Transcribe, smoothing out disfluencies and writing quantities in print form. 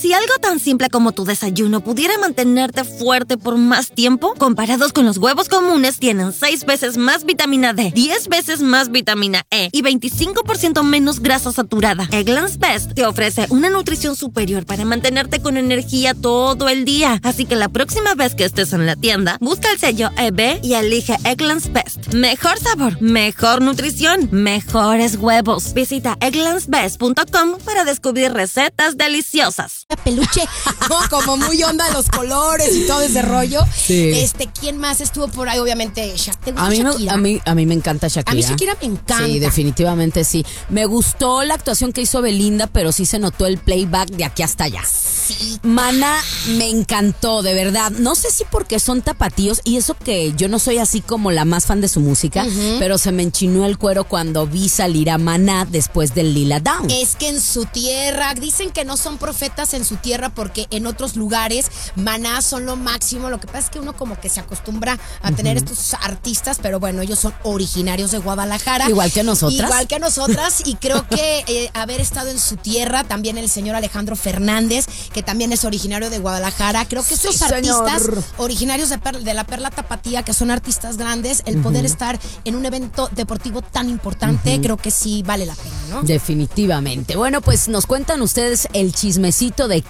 Si algo tan simple como tu desayuno pudiera mantenerte fuerte por más tiempo, comparados con los huevos comunes, tienen 6 veces más vitamina D, 10 veces más vitamina E y 25% menos grasa saturada. Eggland's Best te ofrece una nutrición superior para mantenerte con energía todo el día. Así que la próxima vez que estés en la tienda, busca el sello EB y elige Eggland's Best. Mejor sabor, mejor nutrición, mejores huevos. Visita egglandsbest.com para descubrir recetas deliciosas. Peluche, como muy onda los colores y todo ese rollo. Sí. ¿Quién más estuvo por ahí? Obviamente Shakira. A mí me encanta Shakira. A mí Shakira me encanta. Sí, definitivamente sí. Me gustó la actuación que hizo Belinda, pero sí se notó el playback de aquí hasta allá. Sí. Maná me encantó, de verdad. No sé si porque son tapatíos y eso que yo no soy así como la más fan de su música, pero se me enchinó el cuero cuando vi salir a Maná después del Lila Down. Es que en su tierra, dicen que no son profetas en su tierra porque en otros lugares Maná son lo máximo. Lo que pasa es que uno como que se acostumbra a tener estos artistas, pero bueno, ellos son originarios de Guadalajara. Igual que nosotras. Igual que nosotras y creo que haber estado en su tierra, también el señor Alejandro Fernández, que también es originario de Guadalajara. Creo que estos artistas originarios de la Perla Tapatía, que son artistas grandes, el poder estar en un evento deportivo tan importante, creo que sí vale la pena, ¿no? Definitivamente. Bueno, pues nos cuentan ustedes el chismecito de